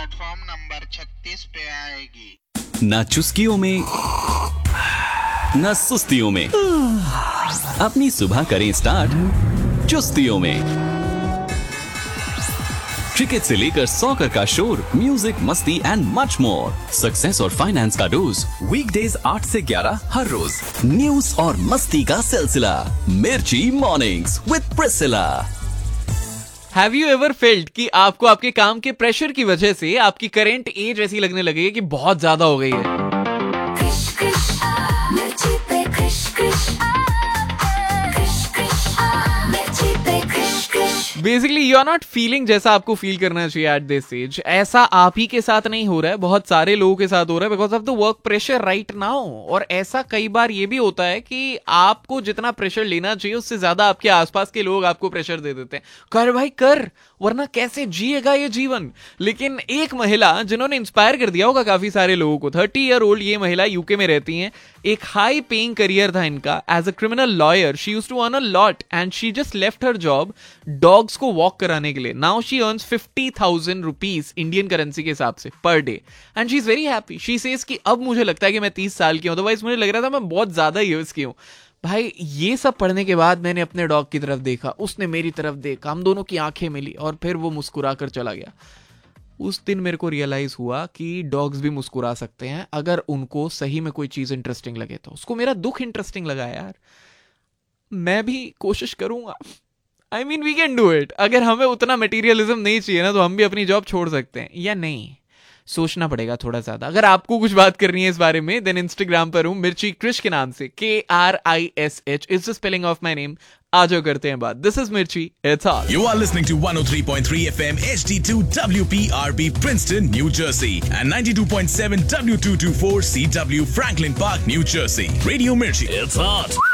Platform number 36 पे आएगी। ना चुस्कियों में ना सुस्तियों में, अपनी सुबह करें स्टार्ट चुस्तियों में। क्रिकेट से लेकर सॉकर का शोर, म्यूजिक, मस्ती एंड मच मोर। सक्सेस और फाइनेंस का डोज वीकडेज 8 से 11 हर रोज। न्यूज और मस्ती का सिलसिला मिर्ची mornings with Priscilla. Have you ever felt कि आपको आपके काम के प्रेशर की वजह से आपकी करेंट एज ऐसी लगने लगी कि बहुत ज्यादा हो गई है? Basically you are not feeling जैसा आपको फील करना चाहिए एट दिस स्टेज। ऐसा आप ही के साथ नहीं हो रहा है, बहुत सारे लोगों के साथ हो रहा है because of the work pressure right now. और ऐसा कई बार ये भी होता है कि आपको जितना प्रेशर लेना चाहिए उससे ज्यादा आपके आसपास के लोग आपको प्रेशर दे देते हैं, कर भाई कर, वरना कैसे जिएगा ये जीवन। लेकिन एक महिला जिन्होंने इंस्पायर कर दिया होगा काफी सारे लोगों को, 30 ईयर ओल्ड ये महिला यूके में रहती हैं। एक हाई पेइंग करियर था इनका as a criminal lawyer. She used to earn a lot and she just left her job dogs को वॉक कराने के लिए। Now she earns 50,000 rupees Indian currency के हिसाब से per day and she is very happy. She says कि अब मुझे लगता है कि मैं 30 साल की हूं, अदरवाइज मुझे लग रहा था मैं बहुत ज्यादा ईयर्स की हूं। भाई ये सब पढ़ने के बाद मैंने अपने डॉग की तरफ देखा, उसने मेरी तरफ देखा, हम दोनों की आंखें मिली और फिर वो मुस्कुरा कर चला गया। उस दिन मेरे को रियलाइज हुआ कि डॉग्स भी मुस्कुरा सकते हैं अगर उनको सही में कोई चीज इंटरेस्टिंग लगे तो। उसको मेरा दुख इंटरेस्टिंग लगा यार, मैं भी कोशिश करूंगा। I mean we can do it. अगर हमें उतना मटेरियलिज्म नहीं चाहिए ना तो हम भी अपनी जॉब छोड़ सकते हैं, या नहीं सोचना पड़ेगा थोड़ा ज्यादा। अगर आपको कुछ बात करनी है इस बारे में देन इंस्टाग्राम पर हूं मिर्ची क्रिश के नाम से, KRISH is the spelling of my name. आ जाओ करते हैं बात। दिस इज मिर्ची, it's all. You are listening to 103.3 FM HD2 WPRB Princeton, New Jersey and 92.7 W224 CW Franklin Park, New Jersey. Radio Mirchi. It's hot.